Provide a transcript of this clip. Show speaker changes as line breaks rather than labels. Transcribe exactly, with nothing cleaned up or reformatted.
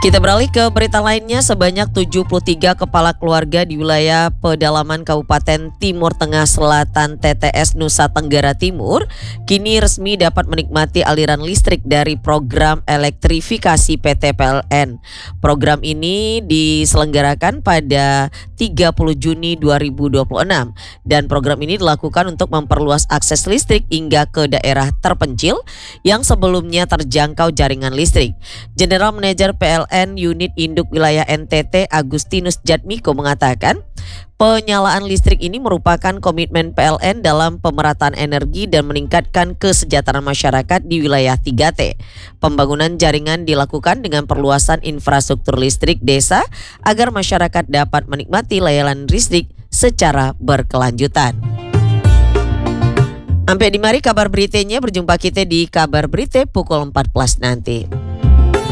Kita beralih ke berita lainnya, sebanyak tujuh puluh tiga kepala keluarga di wilayah pedalaman Kabupaten Timur Tengah Selatan T T S Nusa Tenggara Timur kini resmi dapat menikmati aliran listrik dari program elektrifikasi P T P L N. Program ini diselenggarakan pada tiga puluh Juni dua ribu dua puluh enam dan program ini dilakukan untuk memperluas akses listrik hingga ke daerah terpencil yang sebelumnya terjangkau jaringan listrik. General Manager P L N Unit Induk Wilayah N T T Agustinus Jatmiko mengatakan, penyalaan listrik ini merupakan komitmen P L N dalam pemerataan energi dan meningkatkan kesejahteraan masyarakat di wilayah tiga T. Pembangunan jaringan dilakukan dengan perluasan infrastruktur listrik desa agar masyarakat dapat menikmati layanan listrik secara berkelanjutan. Sampai di mari kabar beritanya, berjumpa kita di kabar berita pukul empat belas nanti.